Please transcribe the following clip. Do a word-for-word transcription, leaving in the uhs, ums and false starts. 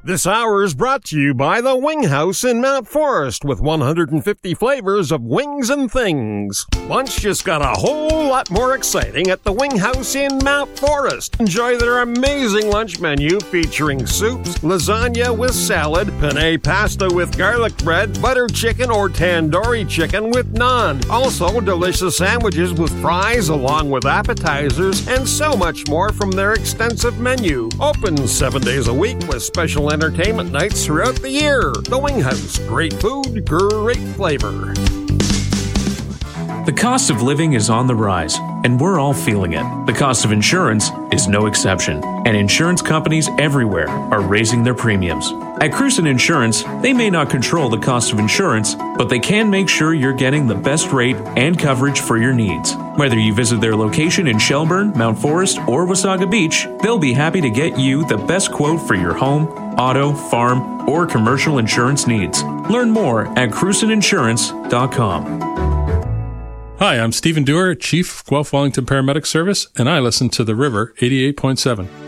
This hour is brought to you by the Wing House in Mount Forest with one hundred fifty flavors of wings and things. Lunch just got a whole lot more exciting at the Wing House in Mount Forest. Enjoy their amazing lunch menu featuring soups, lasagna with salad, penne pasta with garlic bread, butter chicken or tandoori chicken with naan. Also, delicious sandwiches with fries along with appetizers and so much more from their extensive menu. Open seven days a week with special entertainment nights throughout the year. The Wing House. Great food, great flavor. The cost of living is on the rise, and we're all feeling it. The cost of insurance is no exception, and insurance companies everywhere are raising their premiums. At Cruson Insurance, they may not control the cost of insurance, but they can make sure you're getting the best rate and coverage for your needs. Whether you visit their location in Shelburne, Mount Forest, or Wasaga Beach, they'll be happy to get you the best quote for your home, auto, farm, or commercial insurance needs. Learn more at cruson insurance dot com. Hi, I'm Stephen Dewar, Chief of Guelph Wellington Paramedic Service, and I listen to The River eighty-eight point seven.